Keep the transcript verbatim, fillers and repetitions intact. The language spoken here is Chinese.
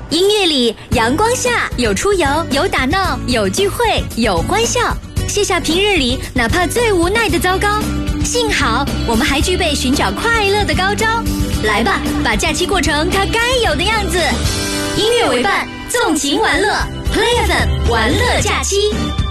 音乐里，阳光下，有出游，有打闹，有聚会，有欢笑。卸下平日里哪怕最无奈的糟糕，幸好我们还具备寻找快乐的高招。来吧，把假期过成它该有的样子。音乐为伴，纵情玩乐 ，Play F M 玩乐假期。